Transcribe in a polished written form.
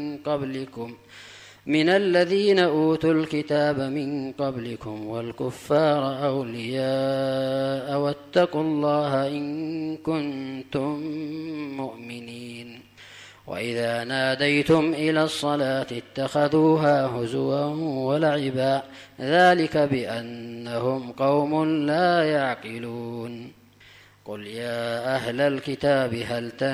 قبلكم من الذين أوتوا الكتاب من قبلكم والكفار أولياء واتقوا الله إن كنتم مؤمنين. وإذا ناديتم إلى الصلاة اتخذوها هزوا ولعبا ذلك بأنهم قوم لا يعقلون. قل يا أهل الكتاب هل